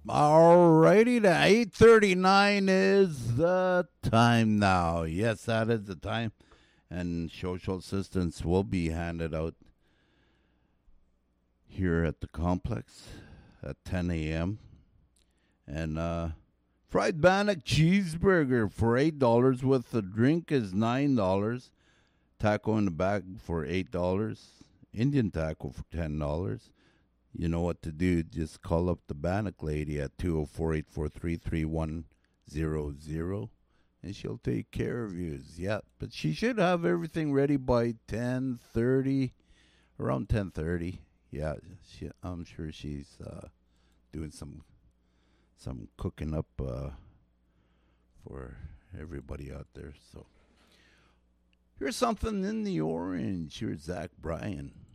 Alrighty, the 8:39 is the time now. Yes, that is the time. And social assistance will be handed out here at the complex at 10 a.m. And fried bannock cheeseburger for $8 with the drink is $9. Taco in the bag for $8. Indian taco for $10. You know what to do. Just call up the Bannock lady at 204-843-3100 and she'll take care of you. Yeah, but she should have everything ready by 10:30, around 10:30. Yeah, I'm sure she's doing some cooking up for everybody out there. So here's something in the orange. Here's Zach Bryan.